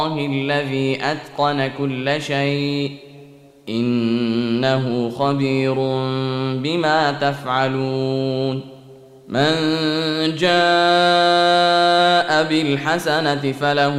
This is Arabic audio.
الذي أتقن كل شيء إنه خبير بما تفعلون من جاء بالحسنة فله